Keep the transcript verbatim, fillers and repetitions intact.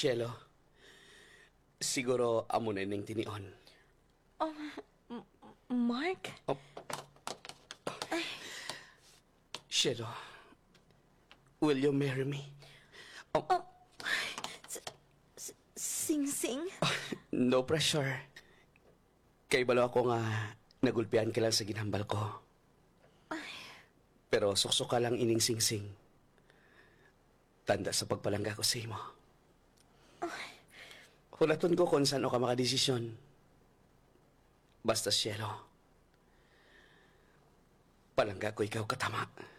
Cielo, siguro amo na ning tinion. Mark? Oh. Cielo, will you marry me? Sing-sing? No pressure. Kay balo ako nga nagulpian ka lang sa ginhambal ko. Pero suksok ka lang ining sing-sing. Tanda sa pagpalangga ko sa imo. Hulaton ko kung saan o ka makadesisyon. Basta, Cielo, palangga ko ikaw katama.